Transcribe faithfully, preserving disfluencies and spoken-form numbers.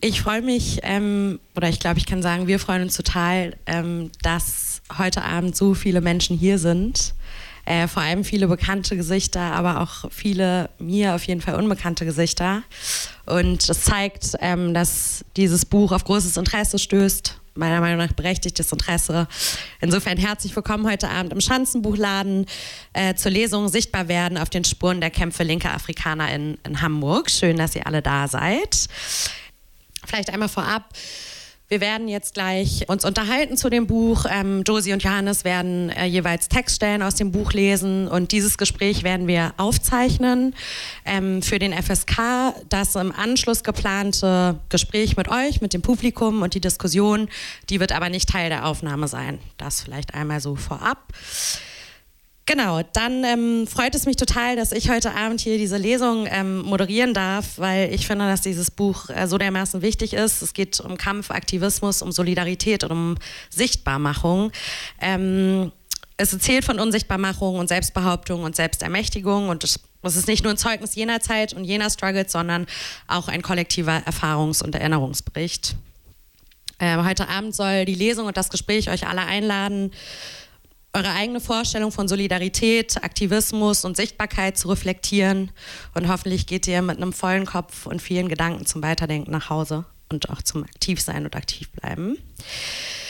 Ich freue mich, ähm, oder ich glaube, ich kann sagen, wir freuen uns total, ähm, dass heute Abend so viele Menschen hier sind. Äh, vor allem viele bekannte Gesichter, aber auch viele mir auf jeden Fall unbekannte Gesichter. Und das zeigt, ähm, dass dieses Buch auf großes Interesse stößt, meiner Meinung nach berechtigtes Interesse. Insofern herzlich willkommen heute Abend im Schanzenbuchladen äh, zur Lesung Sichtbar werden auf den Spuren der Kämpfe linker Afrikaner in, in Hamburg. Schön, dass ihr alle da seid. Vielleicht einmal vorab. Wir werden jetzt gleich uns unterhalten zu dem Buch. Ähm, Josie und Johannes werden äh, jeweils Textstellen aus dem Buch lesen und dieses Gespräch werden wir aufzeichnen ähm, für den F S K. Das im Anschluss geplante Gespräch mit euch, mit dem Publikum und die Diskussion, die wird aber nicht Teil der Aufnahme sein. Das vielleicht einmal so vorab. Genau, dann ähm, freut es mich total, dass ich heute Abend hier diese Lesung ähm, moderieren darf, weil ich finde, dass dieses Buch äh, so dermaßen wichtig ist. Es geht um Kampf, Aktivismus, um Solidarität und um Sichtbarmachung. Ähm, es erzählt von Unsichtbarmachung und Selbstbehauptung und Selbstermächtigung und es, es ist nicht nur ein Zeugnis jener Zeit und jener Struggles, sondern auch ein kollektiver Erfahrungs- und Erinnerungsbericht. Äh, heute Abend soll die Lesung und das Gespräch euch alle einladen, eure eigene Vorstellung von Solidarität, Aktivismus und Sichtbarkeit zu reflektieren. Und hoffentlich geht ihr mit einem vollen Kopf und vielen Gedanken zum Weiterdenken nach Hause und auch zum Aktivsein und Aktivbleiben.